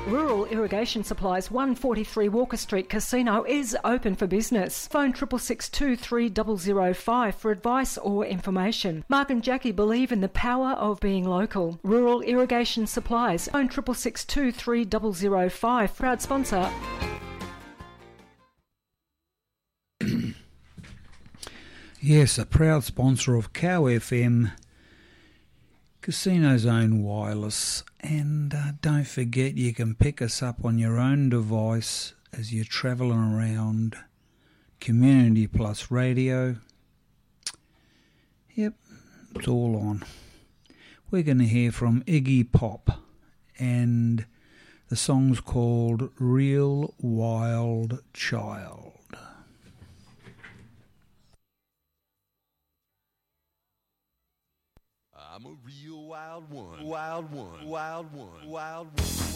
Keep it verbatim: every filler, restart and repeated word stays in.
Rural Irrigation Supplies, one forty-three Walker Street Casino is open for business. Phone triple six two three zero zero five for advice or information. Mark and Jackie believe in the power of being local. Rural Irrigation Supplies. Phone triple six two three zero zero five. Proud sponsor. Yes, a proud sponsor of Cow F M, Casino Zone Wireless. And uh, don't forget, you can pick us up on your own device as you're travelling around. Community Plus Radio. Yep, it's all on. We're going to hear from Iggy Pop, and the song's called Real Wild Child. I'm a real wild one, wild one, wild one, wild one.